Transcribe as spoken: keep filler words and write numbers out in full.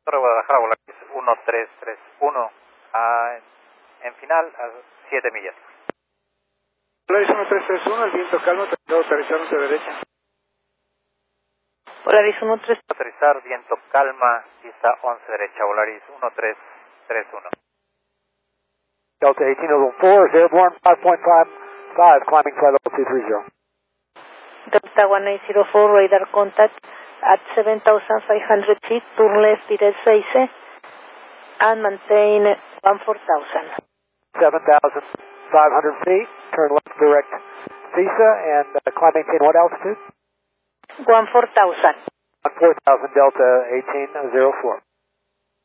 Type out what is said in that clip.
Torre Guadalajara, Volaris uno tres tres uno, ah, en, en final a siete millas. Volaris uno tres tres uno, el viento calma, tratado de aterrizar hacia derecha. Volaris uno tres. Aterrizar, viento calma, pista once derecha, Volaris uno tres tres uno. Delta eighteen over four is airborne, five point five five, climbing flight level two three zero. Delta one eight zero four, radar contact at seven thousand five hundred feet, turn left direct six, and maintain one four thousand. seven thousand five hundred feet, turn left direct visa, and uh, climb maintain what altitude? one four thousand. four thousand Delta eighteen oh four.